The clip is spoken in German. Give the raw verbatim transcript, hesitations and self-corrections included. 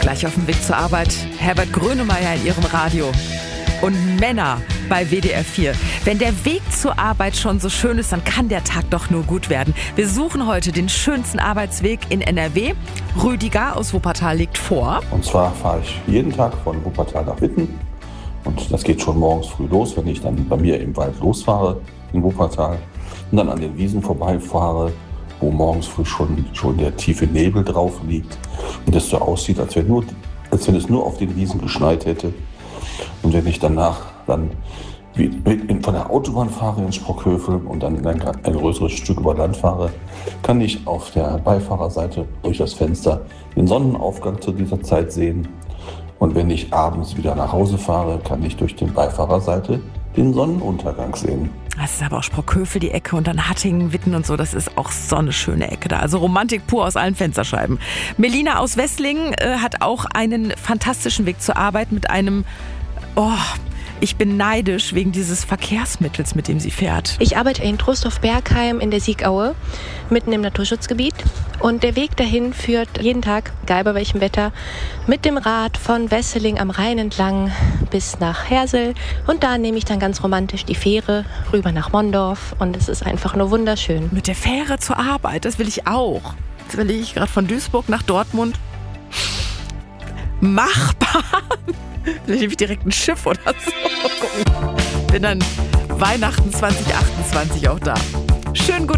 Gleich auf dem Weg zur Arbeit Herbert Grönemeyer in ihrem Radio. Und Männer bei W D R vier. Wenn der Weg zur Arbeit schon so schön ist, dann kann der Tag doch nur gut werden. Wir suchen heute den schönsten Arbeitsweg in N R W. Rüdiger aus Wuppertal liegt vor. Und zwar fahre ich jeden Tag von Wuppertal nach Witten. Und das geht schon morgens früh los, wenn ich dann bei mir im Wald losfahre in Wuppertal und dann an den Wiesen vorbeifahre, wo morgens früh schon, schon der tiefe Nebel drauf liegt und es so aussieht, als wenn, nur, als wenn es nur auf den Wiesen geschneit hätte. Und wenn ich danach dann von der Autobahn fahre in Sprockhövel und dann ein, ein größeres Stück über Land fahre, kann ich auf der Beifahrerseite durch das Fenster den Sonnenaufgang zu dieser Zeit sehen. Und wenn ich abends wieder nach Hause fahre, kann ich durch die Beifahrerseite den Sonnenuntergang sehen. Das ist aber auch Sprockhövel, die Ecke, und dann Hattingen, Witten und so. Das ist auch so eine schöne Ecke da. Also Romantik pur aus allen Fensterscheiben. Melina aus Wesslingen äh, hat auch einen fantastischen Weg zur Arbeit mit einem... Oh, ich bin neidisch wegen dieses Verkehrsmittels, mit dem sie fährt. Ich arbeite in Trostorf-Bergheim in der Siegaue, mitten im Naturschutzgebiet. Und der Weg dahin führt jeden Tag, egal bei welchem Wetter, mit dem Rad von Wesseling am Rhein entlang bis nach Hersel. Und da nehme ich dann ganz romantisch die Fähre rüber nach Mondorf. Und es ist einfach nur wunderschön. Mit der Fähre zur Arbeit, das will ich auch. Jetzt überlege ich gerade von Duisburg nach Dortmund. Machbar. Vielleicht nehme ich direkt ein Schiff oder so. Gucken. Bin dann Weihnachten zwanzig achtundzwanzig auch da. Schönen guten